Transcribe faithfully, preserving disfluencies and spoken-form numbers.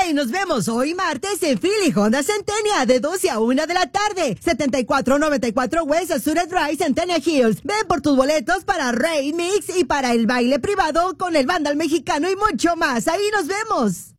Ahí nos vemos hoy martes en Philly Honda Centennial de doce a una de la tarde. setenta y cuatro noventa y cuatro West Azusa Drive, Centennial Hills. Ven por tus boletos para Rain Mix y para el baile privado con el Vandal mexicano y mucho más. Ahí nos vemos.